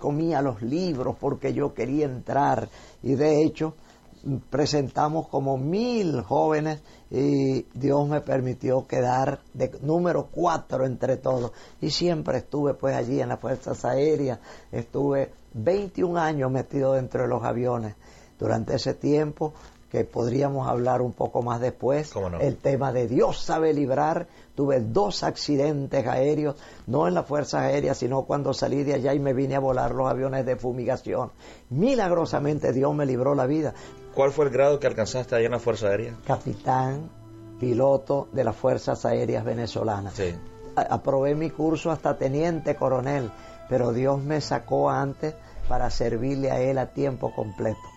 comía los libros porque yo quería entrar, y de hecho presentamos como 1000 jóvenes y Dios me permitió quedar de número 4 entre todos, y siempre estuve pues allí en las Fuerzas Aéreas. Estuve 21 años metido dentro de los aviones. Durante ese tiempo, que podríamos hablar un poco más después, no, el tema de Dios sabe librar. Tuve 2 accidentes aéreos, no en las Fuerzas Aéreas, sino cuando salí de allá y me vine a volar los aviones de fumigación. Milagrosamente Dios me libró la vida. ¿Cuál fue el grado que alcanzaste allá en la Fuerza Aérea? Capitán, piloto de las Fuerzas Aéreas Venezolanas. Sí. Aprobé mi curso hasta teniente coronel, pero Dios me sacó antes para servirle a Él a tiempo completo.